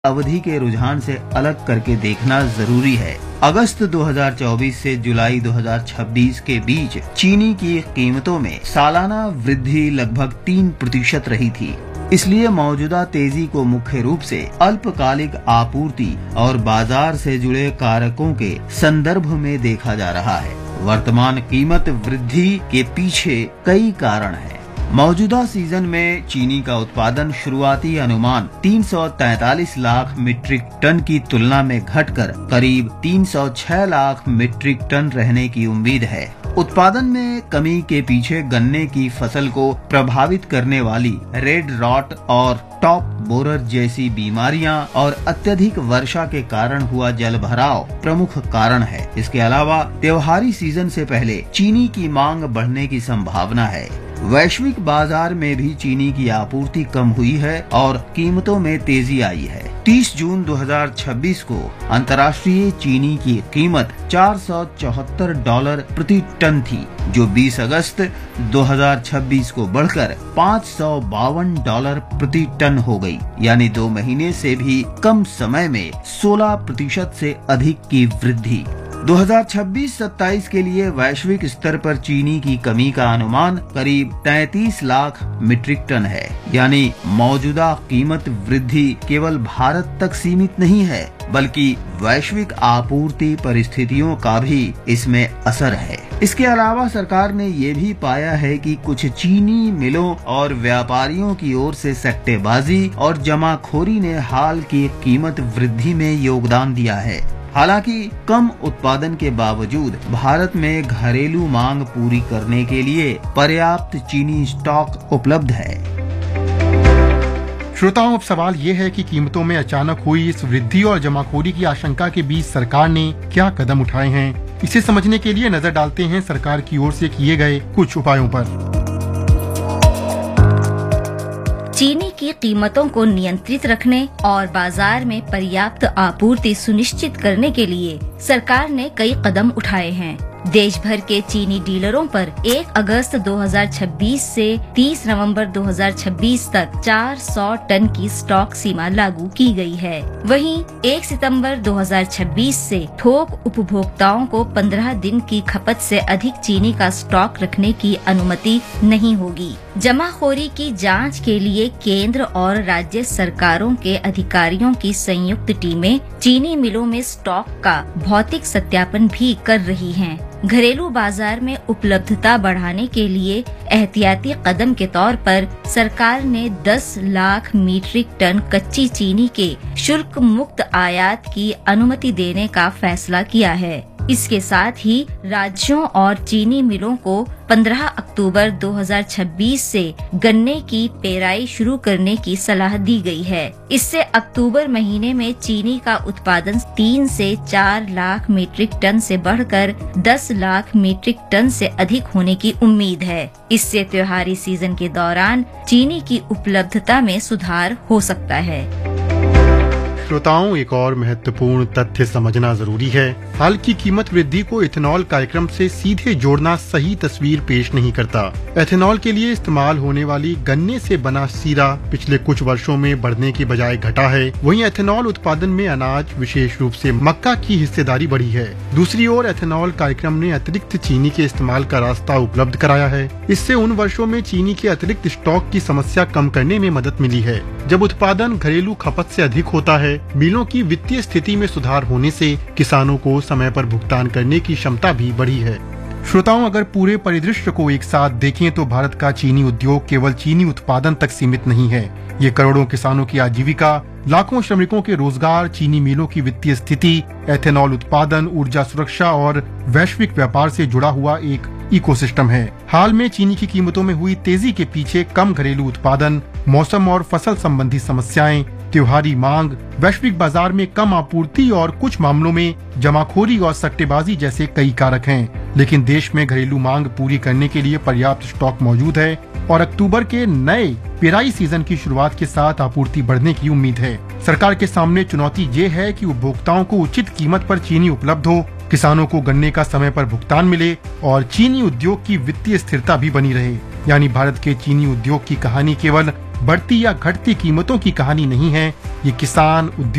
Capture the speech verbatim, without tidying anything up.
अवधि के रुझान से अलग करके देखना जरूरी है। अगस्त दो हज़ार चौबीस से जुलाई दो हज़ार छब्बीस के बीच चीनी की कीमतों में सालाना वृद्धि लगभग तीन प्रतिशत रही थी। इसलिए मौजूदा तेजी को मुख्य रूप से अल्पकालिक आपूर्ति और बाजार से जुड़े कारकों के संदर्भ में देखा जा रहा है। वर्तमान कीमत वृद्धि के पीछे कई कारण हैं। मौजूदा सीजन में चीनी का उत्पादन शुरुआती अनुमान तीन सौ तैंतालीस लाख मीट्रिक टन की तुलना में घटकर करीब तीन सौ छह लाख मीट्रिक टन रहने की उम्मीद है। उत्पादन में कमी के पीछे गन्ने की फसल को प्रभावित करने वाली रेड रॉट और टॉप बोरर जैसी बीमारियां और अत्यधिक वर्षा के कारण हुआ जलभराव प्रमुख कारण है। इसके अलावा त्योहारी सीजन से पहले चीनी की मांग बढ़ने की संभावना है। वैश्विक बाजार में भी चीनी की आपूर्ति कम हुई है और कीमतों में तेजी आई है। तीस जून दो हज़ार छब्बीस को अंतर्राष्ट्रीय चीनी की कीमत चार सौ चौहत्तर डॉलर प्रति टन थी, जो बीस अगस्त दो हज़ार छब्बीस को बढ़कर पाँच सौ बावन डॉलर प्रति टन हो गई, यानी दो महीने से भी कम समय में सोलह प्रतिशत से अधिक की वृद्धि। दो हज़ार छब्बीस सत्ताईस के लिए वैश्विक स्तर पर चीनी की कमी का अनुमान करीब तैंतीस लाख मीट्रिक टन है, यानी मौजूदा कीमत वृद्धि केवल भारत तक सीमित नहीं है, बल्कि वैश्विक आपूर्ति परिस्थितियों का भी इसमें असर है। इसके अलावा सरकार ने ये भी पाया है कि कुछ चीनी मिलों और व्यापारियों की ओर से सट्टेबाजी और जमाखोरी ने हाल की कीमत वृद्धि में योगदान दिया है। हालांकि कम उत्पादन के बावजूद भारत में घरेलू मांग पूरी करने के लिए पर्याप्त चीनी स्टॉक उपलब्ध है। श्रोताओं, अब सवाल ये है कि कीमतों में अचानक हुई इस वृद्धि और जमाखोरी की आशंका के बीच सरकार ने क्या कदम उठाए हैं, इसे समझने के लिए नजर डालते हैं सरकार की ओर से किए गए कुछ उपायों पर। चीनी की कीमतों को नियंत्रित रखने और बाजार में पर्याप्त आपूर्ति सुनिश्चित करने के लिए सरकार ने कई कदम उठाए हैं। देश भर के चीनी डीलरों पर एक अगस्त दो हज़ार छब्बीस से तीस नवंबर दो हज़ार छब्बीस तक चार सौ टन की स्टॉक सीमा लागू की गई है। वहीं एक सितंबर दो हज़ार छब्बीस से थोक उपभोक्ताओं को पंद्रह दिन की खपत से अधिक चीनी का स्टॉक रखने की अनुमति नहीं होगी। जमाखोरी की जांच के लिए केंद्र और राज्य सरकारों के अधिकारियों की संयुक्त टीमें चीनी मिलों में स्टॉक का भौतिक सत्यापन भी कर रही हैं। घरेलू बाजार में उपलब्धता बढ़ाने के लिए एहतियाती कदम के तौर पर सरकार ने दस लाख मीट्रिक टन कच्ची चीनी के शुल्क मुक्त आयात की अनुमति देने का फैसला किया है। इसके साथ ही राज्यों और चीनी मिलों को पंद्रह अक्टूबर दो हज़ार छब्बीस से गन्ने की पेराई शुरू करने की सलाह दी गई है। इससे अक्टूबर महीने में चीनी का उत्पादन तीन से चार लाख मीट्रिक टन से बढ़कर दस लाख मीट्रिक टन से अधिक होने की उम्मीद है। इससे त्योहारी सीजन के दौरान चीनी की उपलब्धता में सुधार हो सकता है। श्रोताओं, एक और महत्वपूर्ण तथ्य समझना जरूरी है। हाल की कीमत वृद्धि को इथेनॉल कार्यक्रम से सीधे जोड़ना सही तस्वीर पेश नहीं करता। एथेनॉल के लिए इस्तेमाल होने वाली गन्ने से बना सीरा पिछले कुछ वर्षों में बढ़ने की बजाय घटा है। वहीं एथेनॉल उत्पादन में अनाज, विशेष रूप से मक्का की हिस्सेदारी बढ़ी है। दूसरी ओर एथेनॉल कार्यक्रम ने अतिरिक्त चीनी के इस्तेमाल का रास्ता उपलब्ध कराया है। इससे उन वर्षों में चीनी के अतिरिक्त स्टॉक की समस्या कम करने में मदद मिली है। जब उत्पादन घरेलू खपत से अधिक होता है, मिलों की वित्तीय स्थिति में सुधार होने से किसानों को समय पर भुगतान करने की क्षमता भी बढ़ी है। श्रोताओं, अगर पूरे परिदृश्य को एक साथ देखें तो भारत का चीनी उद्योग केवल चीनी उत्पादन तक सीमित नहीं है। ये करोड़ों किसानों की आजीविका, लाखों श्रमिकों के रोजगार, चीनी मिलों की वित्तीय स्थिति, एथेनॉल उत्पादन, ऊर्जा सुरक्षा और वैश्विक व्यापार से जुड़ा हुआ एक इकोसिस्टम है। हाल में चीनी की कीमतों में हुई तेजी के पीछे कम घरेलू उत्पादन, मौसम और फसल संबंधी समस्याएं, त्योहारी मांग, वैश्विक बाजार में कम आपूर्ति और कुछ मामलों में जमाखोरी और सट्टेबाजी जैसे कई कारक हैं। लेकिन देश में घरेलू मांग पूरी करने के लिए पर्याप्त स्टॉक मौजूद है और अक्टूबर के नए पेराई सीजन की शुरुआत के साथ आपूर्ति बढ़ने की उम्मीद है। सरकार के सामने चुनौती ये है कि उपभोक्ताओं को उचित कीमत पर चीनी उपलब्ध हो, किसानों को गन्ने का समय पर भुगतान मिले और चीनी उद्योग की वित्तीय स्थिरता भी बनी रहे। यानी भारत के चीनी उद्योग की कहानी केवल बढ़ती या घटती कीमतों की कहानी नहीं है, ये किसान, उद्योग